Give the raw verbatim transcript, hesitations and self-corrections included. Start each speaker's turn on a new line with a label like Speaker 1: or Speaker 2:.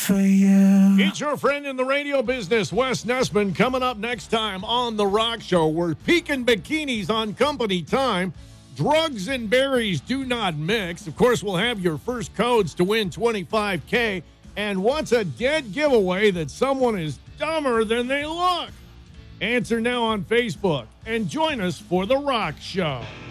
Speaker 1: for you.
Speaker 2: It's your friend in the radio business, Wes Nessman, coming up next time on The Rock Show. We're peeking bikinis on company time. Drugs and berries do not mix. Of course, we'll have your first codes to win twenty-five K. And what's a dead giveaway that someone is dumber than they look? Answer now on Facebook and join us for The Rock Show.